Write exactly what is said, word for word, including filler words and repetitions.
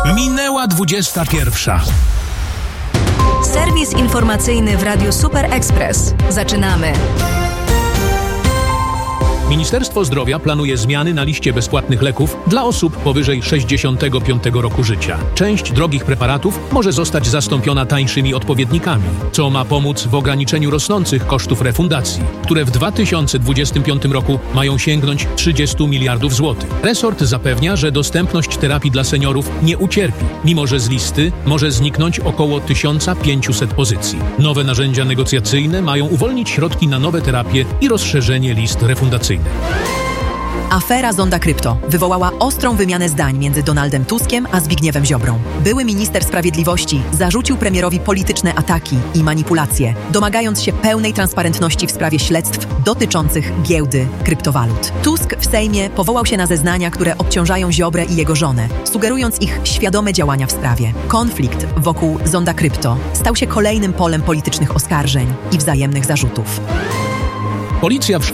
Minęła dwudziesta pierwsza. Serwis informacyjny w Radiu Super Express. Zaczynamy. Ministerstwo Zdrowia planuje zmiany na liście bezpłatnych leków dla osób powyżej sześćdziesiątego piątego roku życia. Część drogich preparatów może zostać zastąpiona tańszymi odpowiednikami, co ma pomóc w ograniczeniu rosnących kosztów refundacji, które w dwa tysiące dwudziestym piątym roku mają sięgnąć trzydziestu miliardów złotych. Resort zapewnia, że dostępność terapii dla seniorów nie ucierpi, mimo że z listy może zniknąć około tysiąc pięćset pozycji. Nowe narzędzia negocjacyjne mają uwolnić środki na nowe terapie i rozszerzenie list refundacyjnych. Afera Zonda Krypto wywołała ostrą wymianę zdań między Donaldem Tuskiem a Zbigniewem Ziobrą. Były minister sprawiedliwości zarzucił premierowi polityczne ataki i manipulacje, domagając się pełnej transparentności w sprawie śledztw dotyczących giełdy kryptowalut. Tusk w Sejmie powołał się na zeznania, które obciążają Ziobrę i jego żonę, sugerując ich świadome działania w sprawie. Konflikt wokół Zonda Krypto stał się kolejnym polem politycznych oskarżeń i wzajemnych zarzutów. Policja w